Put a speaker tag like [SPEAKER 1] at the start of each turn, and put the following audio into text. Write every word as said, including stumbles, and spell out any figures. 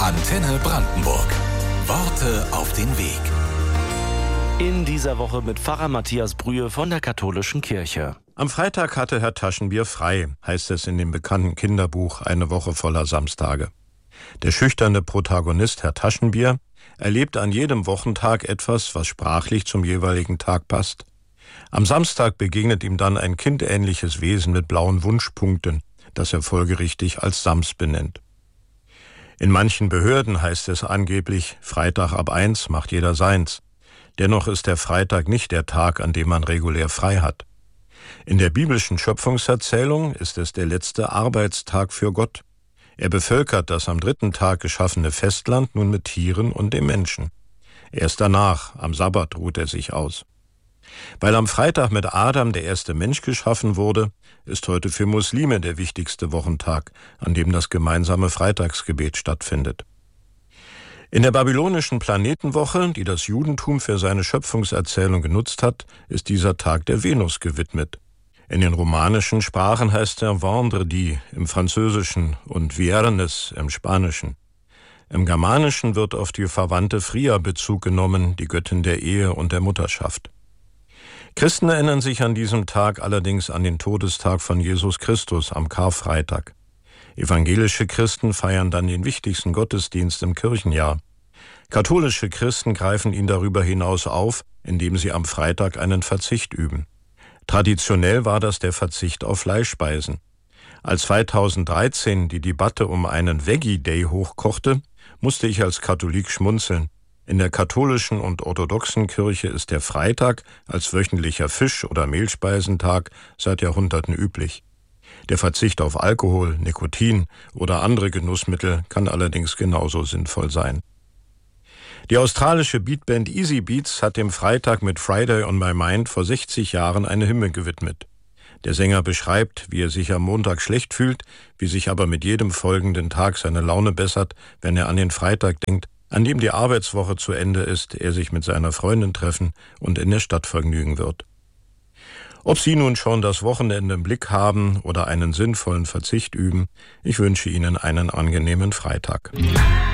[SPEAKER 1] Antenne Brandenburg. Worte auf den Weg.
[SPEAKER 2] In dieser Woche mit Pfarrer Matthias Brühe von der Katholischen Kirche.
[SPEAKER 3] Am Freitag hatte Herr Taschenbier frei, heißt es in dem bekannten Kinderbuch Eine Woche voller Samstage. Der schüchterne Protagonist Herr Taschenbier erlebt an jedem Wochentag etwas, was sprachlich zum jeweiligen Tag passt. Am Samstag begegnet ihm dann ein kindähnliches Wesen mit blauen Wunschpunkten, das er folgerichtig als Sams benennt. In manchen Behörden heißt es angeblich, Freitag ab eins macht jeder seins. Dennoch ist der Freitag nicht der Tag, an dem man regulär frei hat. In der biblischen Schöpfungserzählung ist es der letzte Arbeitstag für Gott. Er bevölkert das am dritten Tag geschaffene Festland nun mit Tieren und dem Menschen. Erst danach, am Sabbat, ruht er sich aus. Weil am Freitag mit Adam der erste Mensch geschaffen wurde, ist heute für Muslime der wichtigste Wochentag, an dem das gemeinsame Freitagsgebet stattfindet. In der babylonischen Planetenwoche, die das Judentum für seine Schöpfungserzählung genutzt hat, ist dieser Tag der Venus gewidmet. In den romanischen Sprachen heißt er Vendredi im Französischen und Viernes im Spanischen. Im Germanischen wird auf die Verwandte Fria Bezug genommen, die Göttin der Ehe und der Mutterschaft. Christen erinnern sich an diesem Tag allerdings an den Todestag von Jesus Christus am Karfreitag. Evangelische Christen feiern dann den wichtigsten Gottesdienst im Kirchenjahr. Katholische Christen greifen ihn darüber hinaus auf, indem sie am Freitag einen Verzicht üben. Traditionell war das der Verzicht auf Fleischspeisen. Als zweitausenddreizehn die Debatte um einen Veggie Day hochkochte, musste ich als Katholik schmunzeln. In der katholischen und orthodoxen Kirche ist der Freitag als wöchentlicher Fisch- oder Mehlspeisentag seit Jahrhunderten üblich. Der Verzicht auf Alkohol, Nikotin oder andere Genussmittel kann allerdings genauso sinnvoll sein. Die australische Beatband Easy Beats hat dem Freitag mit Friday on My Mind vor sechzig Jahren eine Hymne gewidmet. Der Sänger beschreibt, wie er sich am Montag schlecht fühlt, wie sich aber mit jedem folgenden Tag seine Laune bessert, wenn er an den Freitag denkt, an dem die Arbeitswoche zu Ende ist, er sich mit seiner Freundin treffen und in der Stadt vergnügen wird. Ob Sie nun schon das Wochenende im Blick haben oder einen sinnvollen Verzicht üben, ich wünsche Ihnen einen angenehmen Freitag.